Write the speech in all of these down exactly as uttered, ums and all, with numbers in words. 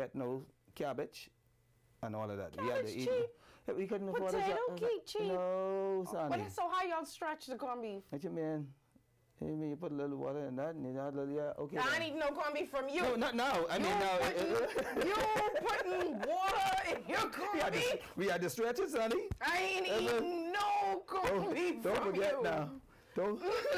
get no cabbage and all of that. Cabbage we had to cheap. eat. We couldn't afford Potato it. cheap, cheap. No, Sonny. But so how y'all stretch the corned beef? What you mean? You mean you put a little water in that and you add a little, yeah, okay. Now, I then. need no corned beef from you. No, not now. I you mean now. putting, you putting water in your we, corned had beef? to, we had to stretch it, Sonny. I ain't Uh, eating no corned Don't, beef don't from forget you. now. Don't.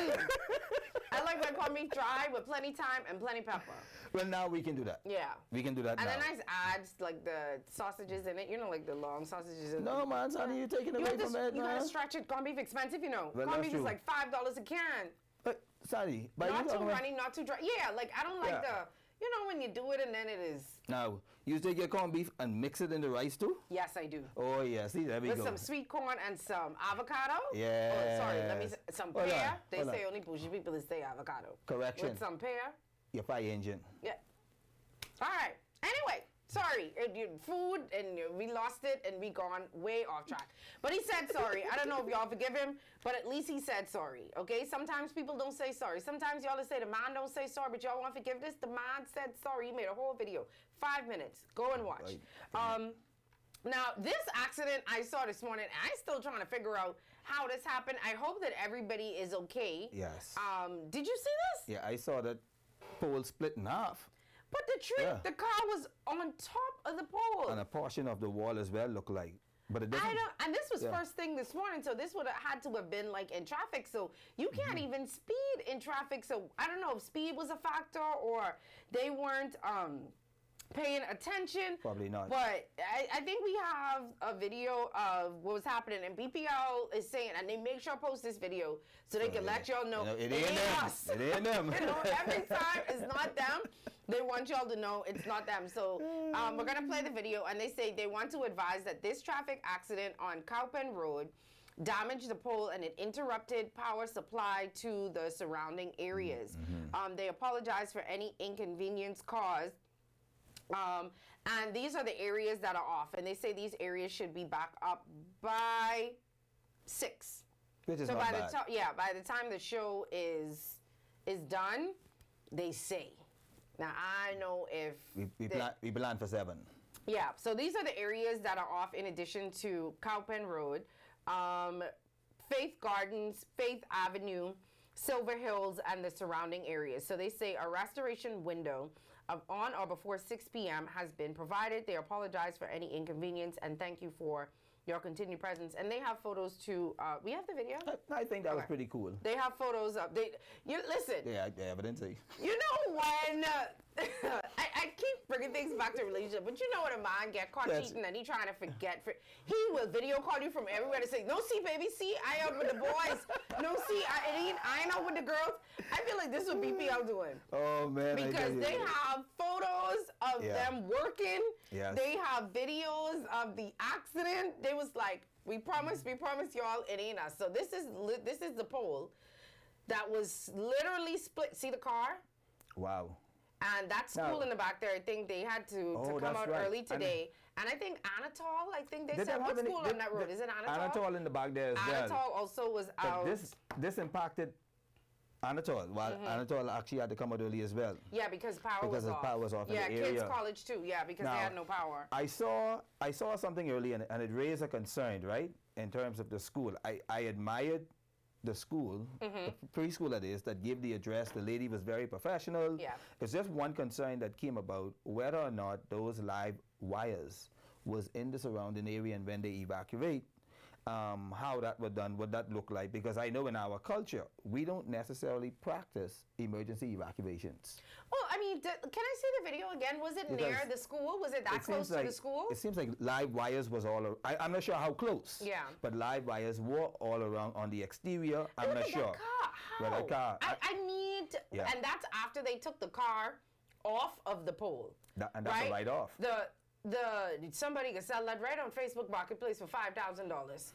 I like my corned beef dry with plenty thyme and plenty pepper. Well, now we can do that. Yeah. We can do that And now. then I add like the sausages in it. You know, like the long sausages. In No, it. man, Sonny, you're taking You, away have to, from it, you man. gotta stretch it. Corned beef expensive, you know. Well, corned that's beef true. is like five dollars a can. But, Sonny, but Not you too talking about- runny, not too dry. Yeah, like I don't like Yeah. the, you know, when you do it and then it is. Now, you take your corned beef and mix it in the rice too? Yes, I do. Oh, yeah. See, there we With go. some sweet corn and some avocado. Yes. Oh, sorry, let me. s- Some Hold pear. on, They hold say on. only bougie people say avocado. Correction. With some pear. Your fire engine. Yeah. All right. Anyway, sorry. It, you, food, and you, we lost it, and we gone way off track. But he said sorry. I don't know if y'all forgive him, but at least he said sorry. Okay. Sometimes people don't say sorry. Sometimes y'all say the man don't say sorry, but y'all want forgiveness. The man said sorry. He made a whole video, five minutes. Go and watch. Right. Um. Now, this accident I saw this morning, I'm still trying to figure out how this happened. I hope that everybody is okay. Yes. Um. Did you see this? Yeah, I saw that pole split in half. But the tree, Yeah. the car was on top of the pole. And a portion of the wall as well looked like. But it doesn't. I don't, and this was Yeah. first thing this morning, so this would have had to have been like in traffic. So you can't Mm-hmm. even speed in traffic. So I don't know if speed was a factor or they weren't um, paying attention. Probably not. But I, I think we have a video of what was happening, and B P L is saying, and they make sure to post this video so they So can it- let y'all know, you know, it ain't them. us. It ain't them. You know, every time it's not them. They want y'all to know it's not them. So um, we're gonna play the video, and they say they want to advise that this traffic accident on Cowpen Road damaged the pole and it interrupted power supply to the surrounding areas. Mm-hmm. Um, they apologize for any inconvenience caused. Um, and these are the areas that are off, and they say these areas should be back up by six. Which is so not by bad. the time, yeah, by the time the show is is done, they say. Now I know if We, we, the- plan, we plan for seven. yeah, so these are the areas that are off in addition to Cowpen Road, um, Faith Gardens, Faith Avenue, Silver Hills, and the surrounding areas. So they say a restoration window of on or before six p m has been provided. They apologize for any inconvenience and thank you for your continued presence. And they have photos too. Uh, we have the video. I, I think that was Okay. pretty cool. They have photos of they. You listen. Yeah, the evidence. eh? You know when uh, I, I keep bringing things back to relationship, but you know when a man get caught Yes. cheating and he trying to forget, for, he will video call you from everywhere to say, "No, see, baby, see, I out with the boys. No, see, I ain't, I ain't out with the girls." I feel like this is what B P L doing Oh, man. I because tell you. they have photos of Yeah. them working. Yes. They have videos of the accident. They was like, "We promise, we promise y'all, it ain't us." So this is li- this is the pole that was literally split. See the car? Wow. And that school Now- in the back there, I think they had to, Oh, to come that's out right. early And- today. And, I think Anatol, I think they They said, don't what have any- school they- on that road? they- Is it Anatol? Anatol in the back there as well. Anatol also was But out. this this impacted Anatol. Well, Mm-hmm. Anatol actually had to come out early as well. yeah, because power Because was the off. power was off in Yeah, the kids area. college too. Yeah, because they Now, had no power. I saw I saw something early and, and it raised a concern, right? In terms of the school. I, I admired the school, Mm-hmm. the preschool that is, that gave the address. The lady was very professional. Yeah. It's just one concern that came about whether or not those live wires was in the surrounding area and when they evacuate, um, how that was done, what that look like. Because I know in our culture, we don't necessarily practice emergency evacuations. Well, I mean, d- can I see the video again? Was it near Because the school? Was it that It close seems to like, the school? It seems like live wires was all around. I, I'm not sure how close. Yeah. But live wires were all around on the exterior. I'm Look not at sure. that car. How? Well, that car. I, I need, Yeah. and that's after they took the car off of the pole. That- and that's a right? write-off. The the somebody can sell that right on Facebook Marketplace for five thousand dollars.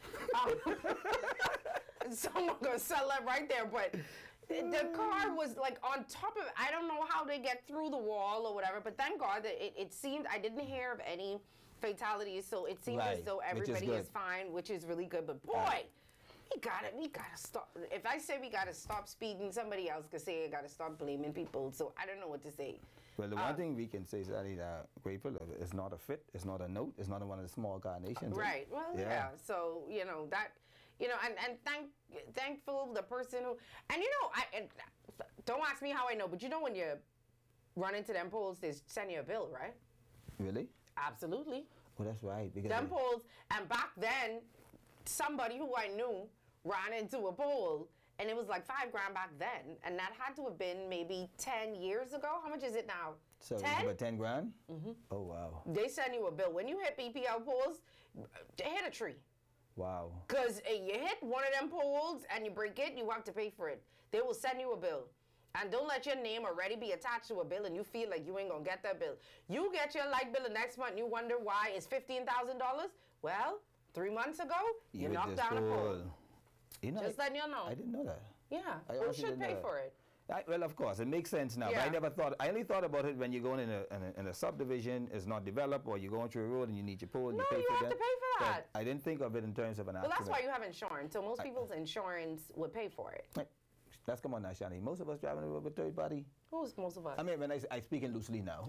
Someone gonna sell that right there, but the, the car was like on top of. I don't know how they get through the wall or whatever, but thank God that it, it seemed I didn't hear of any fatalities, so it seemed Right, as though which is everybody good. is fine, which is really good. But boy. Right. We gotta, we gotta stop. If I say we gotta stop speeding, somebody else could say I gotta stop blaming people. So I don't know what to say. Well, the one thing we can say is that it's uh, grateful. It's not a fit. It's not a note. It's not one of the small carnations. Right. Well, yeah. yeah. So you know that, you know, and and thank thankful the person who, and you know, I and, don't ask me how I know, but you know when you run into them poles, they send you a bill, right? Really? Absolutely. Well, that's right. Because them they, poles, and back then, somebody who I knew ran into a pole. And it was like five grand back then, and that had to have been maybe ten years ago. How much is it now? So ten? It's about ten grand? Mm-hmm. Oh, wow. They send you a bill. When you hit B P L poles, hit a tree. Wow. Because you hit one of them poles and you break it, you have to pay for it. They will send you a bill. And don't let your name already be attached to a bill and you feel like you ain't going to get that bill. You get your light bill the next month and you wonder why it's fifteen thousand dollars. Well, three months ago, you, you knocked down a pole. You know, Just letting you know. I didn't know that. Yeah, I who should pay for it? I, well, of course, it makes sense now. Yeah. But I never thought. I only thought about it when you're going in a, in a, in a subdivision, it's not developed, or you're going through a road and you need your pole. No, you pay you for have that. to pay for that. But I didn't think of it in terms of an well, accident. Well, that's why you have insurance. So most I, people's insurance would pay for it. Right. Let's come on now, Shani. Most of us driving with a third party. Who's most of us? I mean, when I, I speak in loosely now.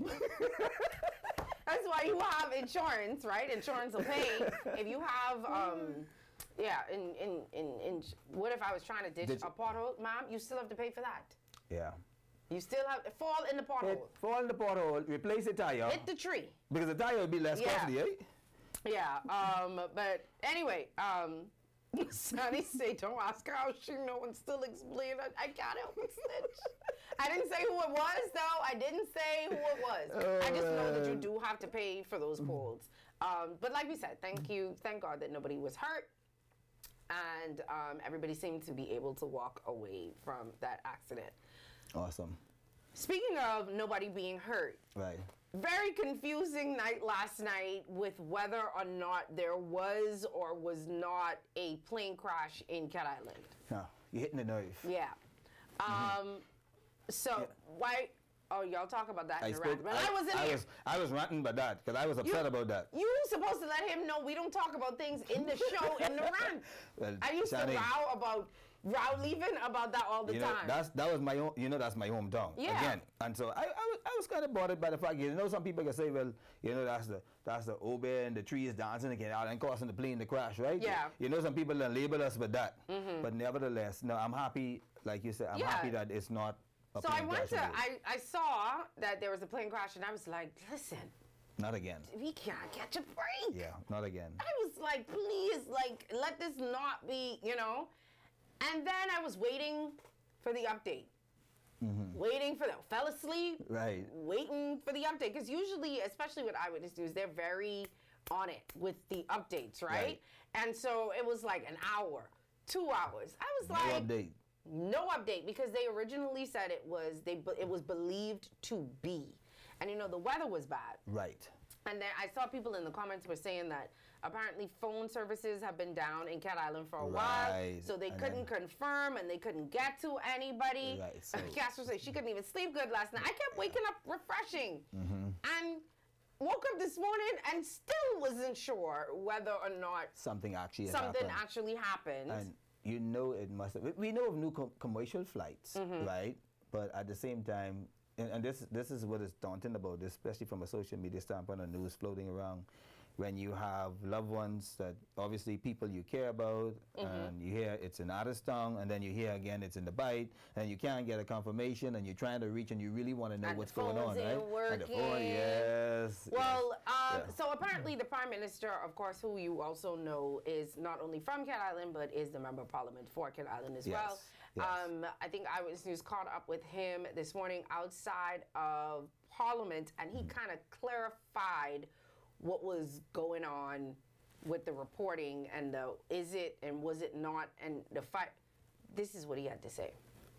That's why you have insurance, right? Insurance will pay. If you have, um, yeah, in, in, in, in, what if I was trying to ditch Did a pothole, ma'am? You still have to pay for that. Yeah. You still have to fall in the pothole. Hit, fall in the pothole, replace the tire. Hit the tree. Because the tire would be less Yeah. costly, eh? Yeah, um, but anyway, um, Sonny say, don't ask her how she know and still explain it. I can't help but snitch. I didn't say who it was, though. I didn't say who it was. Oh, I just know that you man. do have to pay for those poles. Um, but like we said, thank you. Thank God that nobody was hurt. And um, everybody seemed to be able to walk away from that accident. Awesome. Speaking of nobody being hurt, Right. very confusing night last night with whether or not there was or was not a plane crash in Cat Island. No, you're hitting the nerve. Yeah. Mm-hmm. Um, so Yeah. why? Oh, y'all talk about that in I the spoke. rant. But I, I, wasn't I here. was. I was ranting about that because I was upset You- about that. You supposed to let him know we don't talk about things in the show in the rant. Well, I used Shani, to row about row leaving about that all the You know, time. that's that was my own. You know, that's my hometown. Yeah. Again, and so I, I was, I was kind of bothered by the fact. You know, some people can say, well, you know, that's the that's the Obe and the trees dancing again out and causing the plane to crash, right? Yeah. You know, some people then label us with that. Mm-hmm. But nevertheless, no, I'm happy. Like you said, I'm Yeah. happy that it's not. A so I plane went to, crash in I, I saw that there was a plane crash, and I was like, listen, the- Not again. we can't catch a break. Yeah, not again. I was like, please, like, let this not be, you know. And then I was waiting for the update. Mm-hmm. Waiting for them. Fell asleep. Right. Waiting for the update. Because usually, especially with Eyewitness News, they're very on it with the updates, right? Right. And so it was like an hour, two hours. I was No like, update. no update, because they originally said it was they it was believed to be. And you know, the weather was bad. Right. And then I saw people in the comments were saying that apparently phone services have been down in Cat Island for a while. Right. So they And couldn't then- confirm and they couldn't get to anybody. Right, so- Castro said she couldn't even sleep good last night. I kept waking up refreshing. Mm-hmm. And woke up this morning and still wasn't sure whether or not Something actually had something happened. actually happened. And you know it must have. We know of new com- commercial flights, Mm-hmm. right? But at the same time, and, and this this is what is daunting about this, especially from a social media standpoint, and news floating around, when you have loved ones that obviously people you care about, Mm-hmm. and you hear it's in Addiston, and then you hear again it's in the bite, and you can't get a confirmation, and you're trying to reach, and you really want to know And the what's going phones on, right? ain't And the phone, working. yes. Well, uh, Yeah. so apparently the Prime Minister, of course, who you also know is not only from Cat Island, but is the Member of Parliament for Cat Island as Yes, well. yes. Um, I think Eyewitness News caught up with him this morning outside of Parliament, and he Mm-hmm. kind of clarified what was going on with the reporting and the is it and was it not, and the fight. This is what he had to say.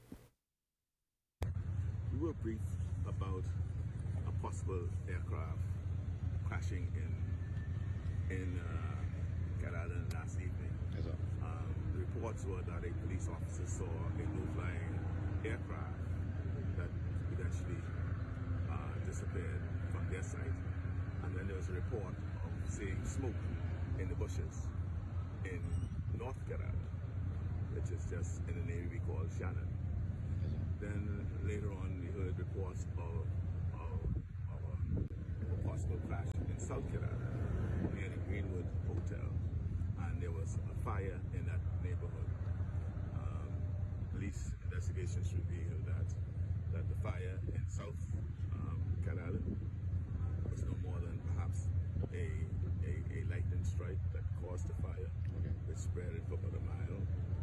We were briefed about a possible aircraft crashing in in uh, Cat Island last evening. Yes, sir. Um, the reports were that a police officer saw a no-flying aircraft that eventually uh, disappeared from their site, and then there was a report of seeing smoke in the bushes in North Cat Island, which is just in an area we call Shannon. Then later on, we heard reports of, of possible crash in South Carolina near the Greenwood Hotel, and there was a fire in that neighborhood. Um, police investigations revealed that that the fire in South um, Carolina was no more than perhaps a, a, a lightning strike that caused the fire, which spread it for about a mile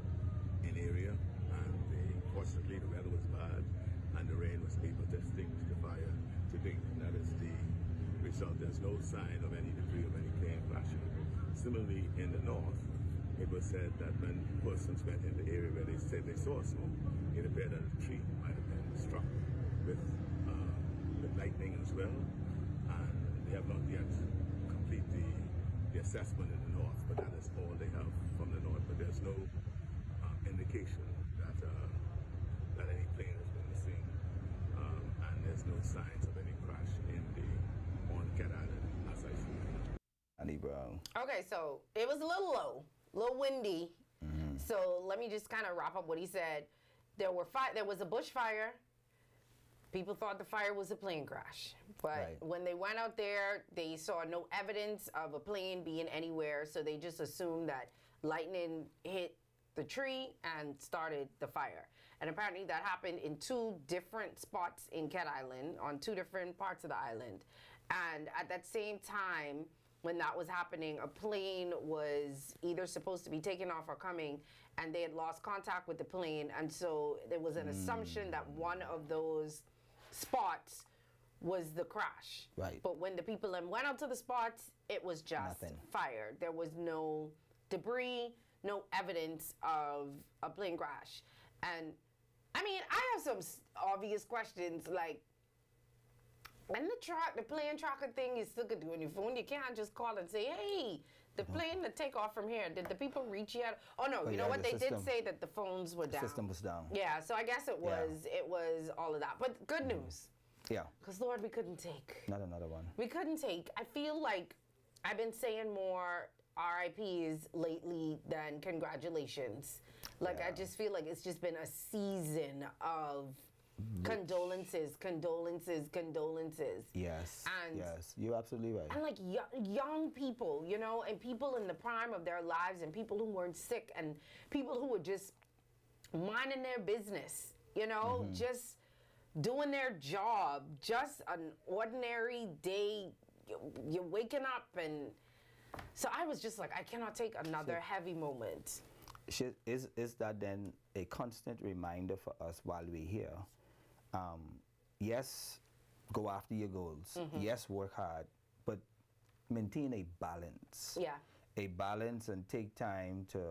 in area, and the, fortunately the weather was bad and the rain was able to extinguish the fire to bring, and that is the result. There's no sign of any debris of any plane crashing. Similarly, in the north, it was said that when persons went in the area where they said they saw smoke, it appeared that a tree might have been struck with, uh, with lightning as well, and they have not yet complete the, the assessment in the north, but that is all they have from the north. But there's no uh, indication that uh, that any plane has been seen, um, and there's no signs of any crash in the on Cat Island as I see it. Andy Brown. Okay, so it was a little low, a little windy. Mm-hmm. So let me just kind of wrap up what he said. There were fi- There was a bush fire. People thought the fire was a plane crash, but Right. when they went out there, they saw no evidence of a plane being anywhere. So they just assumed that lightning hit the tree and started the fire. And apparently that happened in two different spots in Cat Island, on two different parts of the island. And at that same time, when that was happening, a plane was either supposed to be taking off or coming, and they had lost contact with the plane. And so there was an mm. assumption that one of those spots was the crash. Right. But when the people then went out to the spots, it was just Nothing. fire. There was no debris, no evidence of a plane crash. And I mean, I have some s- obvious questions, like, when the track, the plane tracker thing is still good on your phone, you can't just call and say, hey, the mm-hmm. plane to take off from here, did the people reach yet? Oh no, oh, you yeah, know what, the they system. did say that the phones were The down. system was down. Yeah, so I guess it was, yeah. it was all of that. But good news. Yeah. Because Lord, we couldn't take. Not another one. We couldn't take. I feel like I've been saying more R I Ps lately than congratulations. Like, Yeah. I just feel like it's just been a season of condolences, condolences, condolences. Yes. And- yes. You're absolutely right. And like y- young people, you know, and people in the prime of their lives, and people who weren't sick, and people who were just minding their business, you know, Mm-hmm. just doing their job, just an ordinary day. You- You're waking up, and so I was just like, I cannot take another So- heavy moment. Should, is, is that then a constant reminder for us while we're here? Um, yes, go after your goals. Mm-hmm. Yes, work hard, but maintain a balance. Yeah. A balance, and take time to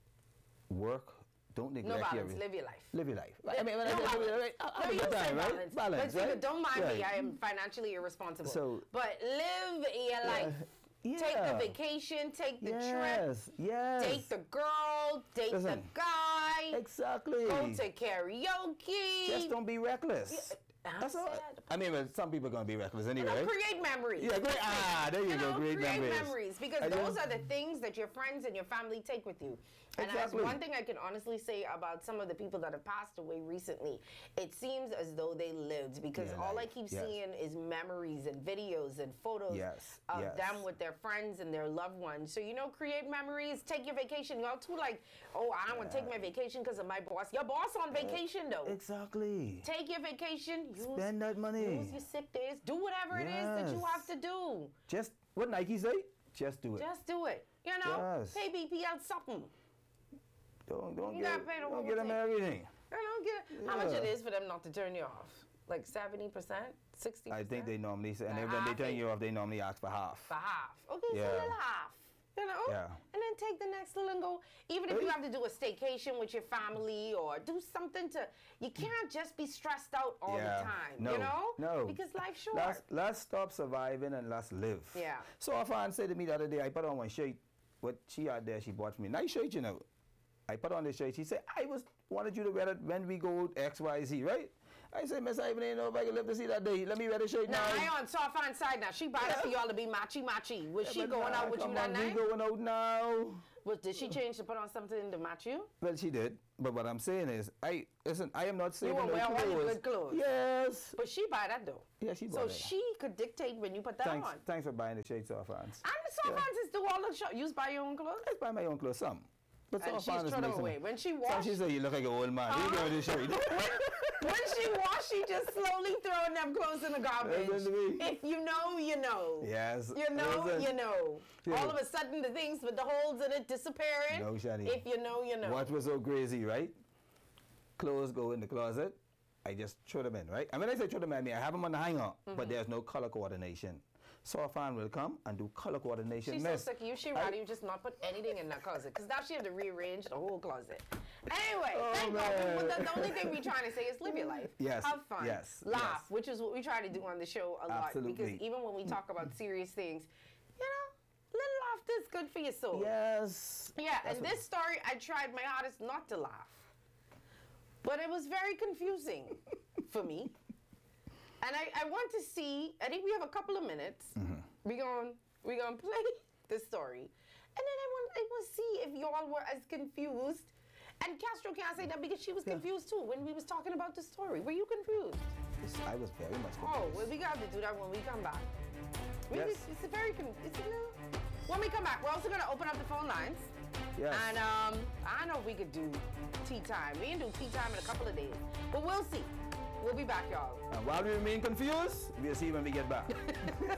work. Don't No neglect balance, your live your life. live your life. Live- I mean, when no I say live your balance. life, I- I No, mean you that, say right? balance. Balance, but Stephen, right? don't mind Right. me. I am financially irresponsible. So- but live your life. Yeah. Take the vacation, take the trip, Yes, yes. date the girl, date Listen. the guy, Exactly. go to karaoke. Just don't be reckless. I That's all. said- I mean, well, some people are gonna be reckless You anyway. know, create memories. Yeah, great. Ah, there you, You go. know, Great create memories. memories, because I those just- are the things that your friends and your family take with you. And Exactly. that's one thing I can honestly say about some of the people that have passed away recently. It seems as though they lived, because Yeah, all I life. keep Yes. seeing is memories and videos and photos Yes, of yes. them with their friends and their loved ones. So, you know, create memories, take your vacation. Y'all too like, oh, I don't want to take my vacation because of my boss. Your boss on vacation, though. Exactly. Take your vacation. Use, Spend that money. use your sick days. Do whatever it is that you Yes. have to do. Just what Nike say? Just do it. Just do it. You know, Yes. pay B P L something. don't don't You get gotta pay the don't whole get them thing. everything. You know, get how much Yeah. it is for them not to turn you off? Like seventy percent, sixty percent. I think they normally say, and Like then when they half turn it. you off, they normally ask for half. for half. Okay, so Yeah. a little half. You know, Yeah. and then take the next little and go. Even if you Hey. have to do a staycation with your family or do something to, you can't just be stressed out all yeah. the time. No. You know, No. because life's short. Let's, let's stop surviving and let's live. Yeah. So a fan said to me the other day, I put on one shirt. What she had there, she bought me. Nice shirt, you know. I put on the shirt. She said, I was wanted you to wear it when we go X, Y, Z, right? I said, Miss, I even didn't know if I could live to see that day. Let me wear the shirt Now, now. I on soft fan side now. She bought it for y'all to be matchy matchy. Was she But going nah, out with you come that on, night? We going out now. Was, did she change to put on something to match you? Well, she did. But what I'm saying is, I listen. I am not saving will no wear all your clothes. good clothes. Yes. But she buy that though. Yeah, she bought So it. she could dictate when you put that Thanks, on. thanks for buying the shades off, Hans. And the soft Yeah. fans do all the show. You buy your own clothes? I buy my own clothes, some. But And soft she's fans thrown them makes away. them- When she Some washed, she say you look like an old man. Uh-huh. You give me the shirt. when she washed, she just slowly throwing them clothes in the garbage. Listen to me. If you know, you know. Yes. You know, Listen. you know. Yeah. All of a sudden, the things with the holes in it disappearing. No, Shani. If you know, you know. What was so crazy, right? Clothes go in the closet. I just throw them in, right? And when I say throw them in, I mean I have them on the hanger, Mm-hmm. but there's no color coordination. So a fan will come and do color coordination. She's mess. so sick of you. She I- rather you just not put anything in that closet. Because now she have to rearrange the whole closet. Anyway, Oh, thank God. man. But the, the only thing we're trying to say is live your life. Yes, Have fun. yes, Laugh, yes. which is what we try to do on the show a lot. Because Absolutely. even when we talk about serious things, you know, little laughter is good for your soul. Yes. Yeah, That's and what- this story, I tried my hardest not to laugh. But it was very confusing for me. And I, I want to see, I think we have a couple of minutes. Mm-hmm. We're going we gonna play the story. And then I want, I want to see if y'all were as confused. And Castro can't say that because she was confused too when we was talking about the story. Were you confused? Yes, I was very much confused. Oh, well, we got to do that when we come back. Really, Yes. it's, it's a very, con- it's a little... When we come back, we're also going to open up the phone lines. Yes. And um, I don't know if we could do tea time. We can do tea time in a couple of days. But we'll see. We'll be back, y'all. And while we remain confused, we'll see when we get back.